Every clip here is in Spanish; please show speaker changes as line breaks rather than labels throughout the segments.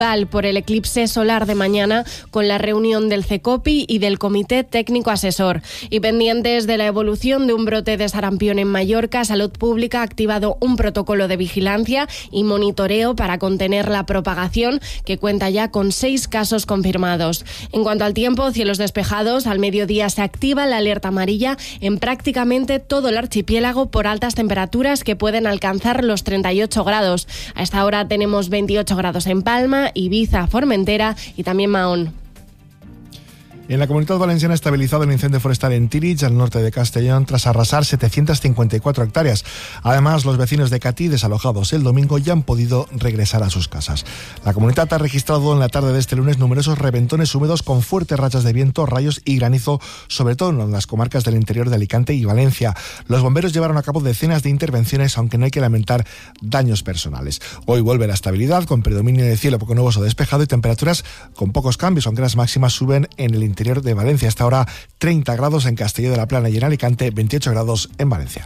por el eclipse solar de mañana con la reunión del CECOPI y del Comité Técnico Asesor. Y pendientes de la evolución de un brote de sarampión en Mallorca, Salud Pública ha activado un protocolo de vigilancia y monitoreo para contener la propagación, que cuenta ya con 6 casos confirmados. En cuanto al tiempo, cielos despejados. Al mediodía se activa la alerta amarilla en prácticamente todo el archipiélago por altas temperaturas que pueden alcanzar los 38 grados. A esta hora tenemos 28 grados en Palma, Ibiza, Formentera y también Mahón.
En la Comunidad Valenciana ha estabilizado el incendio forestal en Tírig, al norte de Castellón, tras arrasar 754 hectáreas. Además, los vecinos de Catí, desalojados el domingo, ya han podido regresar a sus casas. La comunidad ha registrado en la tarde de este lunes numerosos reventones húmedos con fuertes rachas de viento, rayos y granizo, sobre todo en las comarcas del interior de Alicante y Valencia. Los bomberos llevaron a cabo decenas de intervenciones, aunque no hay que lamentar daños personales. Hoy vuelve la estabilidad, con predominio de cielo poco nuboso despejado y temperaturas con pocos cambios, aunque las máximas suben en el interior de Valencia. Hasta ahora 30 grados en Castelló de la Plana y en Alicante, 28 grados en Valencia.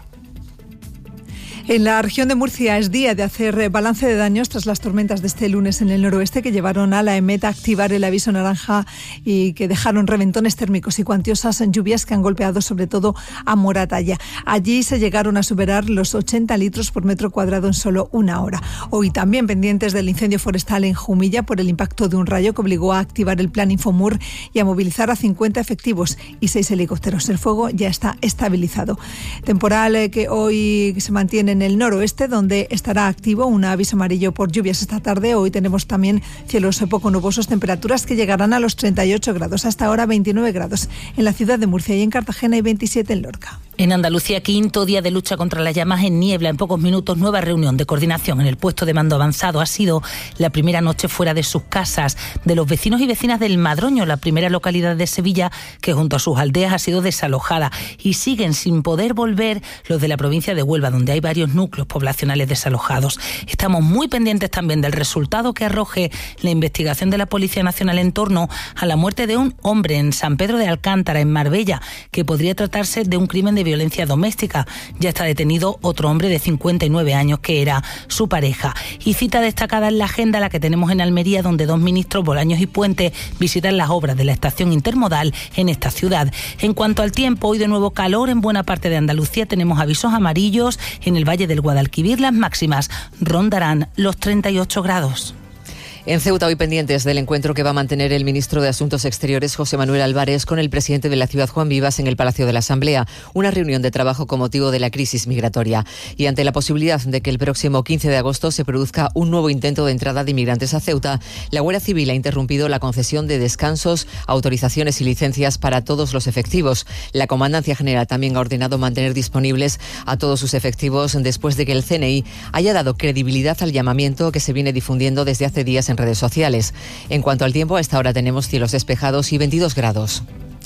En la región de Murcia es día de hacer balance de daños tras las tormentas de este lunes en el noroeste, que llevaron a la EMET a activar el aviso naranja y que dejaron reventones térmicos y cuantiosas lluvias que han golpeado sobre todo a Moratalla. Allí se llegaron a superar los 80 litros por metro cuadrado en solo una hora. Hoy también pendientes del incendio forestal en Jumilla por el impacto de un rayo que obligó a activar el plan Infomur y a movilizar a 50 efectivos y 6 helicópteros. El fuego ya está estabilizado. Temporal que hoy se mantiene en el noroeste, donde estará activo un aviso amarillo por lluvias esta tarde. Hoy tenemos también cielos poco nubosos, temperaturas que llegarán a los 38 grados, hasta ahora 29 grados en la ciudad de Murcia y en Cartagena y 27 en Lorca.
En Andalucía, quinto día de lucha contra las llamas en niebla. En pocos minutos, nueva reunión de coordinación en el puesto de mando avanzado. Ha sido la primera noche fuera de sus casas de los vecinos y vecinas del Madroño, la primera localidad de Sevilla que junto a sus aldeas ha sido desalojada. Y siguen sin poder volver los de la provincia de Huelva, donde hay varios núcleos poblacionales desalojados. Estamos muy pendientes también del resultado que arroje la investigación de la Policía Nacional en torno a la muerte de un hombre en San Pedro de Alcántara, en Marbella, que podría tratarse de un crimen de violencia doméstica. Ya está detenido otro hombre de 59 años que era su pareja. Y cita destacada en la agenda la que tenemos en Almería, donde 2 ministros, Bolaños y Puente, visitan las obras de la estación intermodal en esta ciudad. En cuanto al tiempo, hoy de nuevo calor en buena parte de Andalucía. Tenemos avisos amarillos en el Valle del Guadalquivir. Las máximas rondarán los 38 grados.
En Ceuta, hoy pendientes del encuentro que va a mantener el ministro de Asuntos Exteriores, José Manuel Álvarez, con el presidente de la ciudad, Juan Vivas, en el Palacio de la Asamblea. Una reunión de trabajo con motivo de la crisis migratoria. Y ante la posibilidad de que el próximo 15 de agosto se produzca un nuevo intento de entrada de inmigrantes a Ceuta, la Guardia Civil ha interrumpido la concesión de descansos, autorizaciones y licencias para todos los efectivos. La Comandancia General también ha ordenado mantener disponibles a todos sus efectivos después de que el CNI haya dado credibilidad al llamamiento que se viene difundiendo desde hace días en redes sociales. En cuanto al tiempo, a esta hora tenemos cielos despejados y 22 grados.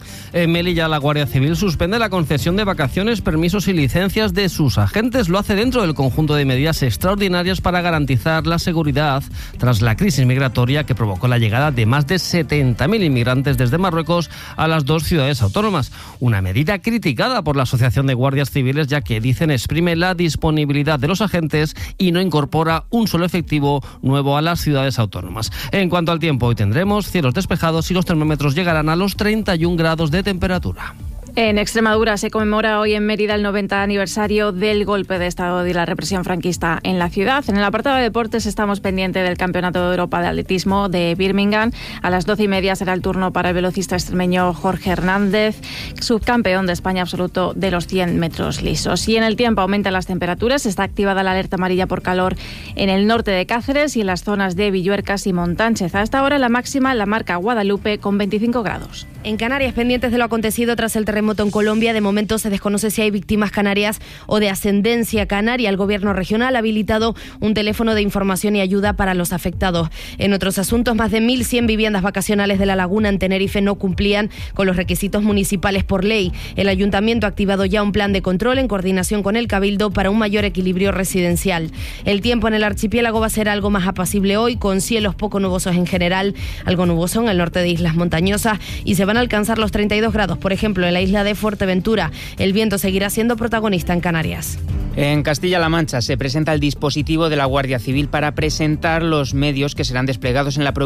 En Melilla, la Guardia Civil suspende la concesión de vacaciones, permisos y licencias de sus agentes. Lo hace dentro del conjunto de medidas extraordinarias para garantizar la seguridad tras la crisis migratoria que provocó la llegada de más de 70.000 inmigrantes desde Marruecos a las 2 ciudades autónomas. Una medida criticada por la Asociación de Guardias Civiles, ya que dicen exprime la disponibilidad de los agentes y no incorpora un solo efectivo nuevo a las ciudades autónomas. En cuanto al tiempo, hoy tendremos cielos despejados y los termómetros llegarán a los 31 grados de temperatura.
En Extremadura se conmemora hoy en Mérida el 90 aniversario del golpe de Estado y la represión franquista en la ciudad. En el apartado de deportes estamos pendientes del Campeonato de Europa de Atletismo de Birmingham. A las 12:30 será el turno para el velocista extremeño Jorge Hernández, subcampeón de España absoluto de los 100 metros lisos. Y en el tiempo aumentan las temperaturas. Está activada la alerta amarilla por calor en el norte de Cáceres y en las zonas de Villuercas y Montánchez. A esta hora la máxima la marca Guadalupe con 25 grados.
En Canarias, pendientes de lo acontecido tras el terremoto en Colombia, de momento se desconoce si hay víctimas canarias o de ascendencia canaria. El gobierno regional ha habilitado un teléfono de información y ayuda para los afectados. En otros asuntos, más de 1.100 viviendas vacacionales de La Laguna en Tenerife no cumplían con los requisitos municipales por ley. El ayuntamiento ha activado ya un plan de control en coordinación con el Cabildo para un mayor equilibrio residencial. El tiempo en el archipiélago va a ser algo más apacible hoy, con cielos poco nubosos en general, algo nuboso en el norte de islas montañosas, y se van a alcanzar los 32 grados, por ejemplo, en la isla de Fuerteventura. El viento seguirá siendo protagonista en Canarias.
En Castilla-La Mancha se presenta el dispositivo de la Guardia Civil para presentar los medios que serán desplegados en la provincia